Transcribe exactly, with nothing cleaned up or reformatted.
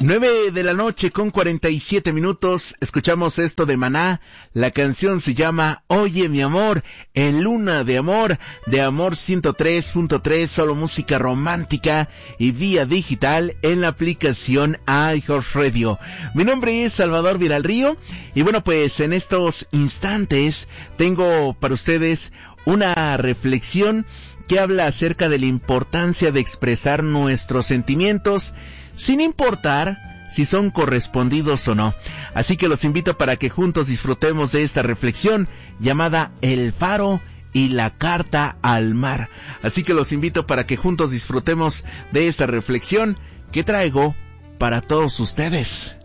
Nueve de la noche con cuarenta y siete minutos, escuchamos esto de Maná, la canción se llama Oye mi amor, en Luna de Amor, de Amor ciento tres punto tres, solo música romántica y vía digital en la aplicación iHeartRadio. Mi nombre es Salvador Villarrío y bueno, pues en estos instantes tengo para ustedes una reflexión que habla acerca de la importancia de expresar nuestros sentimientos sin importar si son correspondidos o no. Así que los invito para que juntos disfrutemos de esta reflexión llamada El Faro y la Carta al Mar. Así que los invito para que juntos disfrutemos de esta reflexión que traigo para todos ustedes.